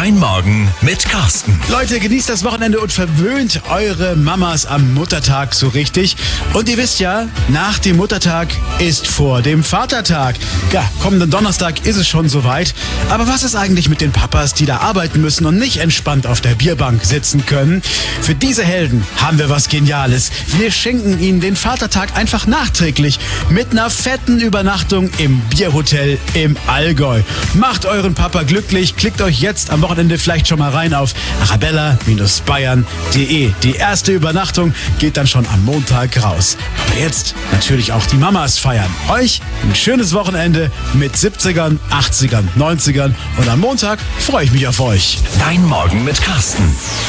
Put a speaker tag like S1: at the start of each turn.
S1: Dein Morgen mit Carsten.
S2: Leute, genießt das Wochenende und verwöhnt eure Mamas am Muttertag so richtig. Und ihr wisst ja, nach dem Muttertag ist vor dem Vatertag. Ja, kommenden Donnerstag ist es schon soweit. Aber was ist eigentlich mit den Papas, die da arbeiten müssen und nicht entspannt auf der Bierbank sitzen können? Für diese Helden haben wir was Geniales. Wir schenken ihnen den Vatertag einfach nachträglich mit einer fetten Übernachtung im Bierhotel im Allgäu. Macht euren Papa glücklich. Klickt euch jetzt am Wochenende vielleicht schon mal rein auf arabella-bayern.de. Die erste Übernachtung geht dann schon am Montag raus. Aber jetzt natürlich auch die Mamas feiern. Euch ein schönes Wochenende mit 70ern, 80ern, 90ern und am Montag freue ich mich auf euch.
S1: Dein Morgen mit Carsten.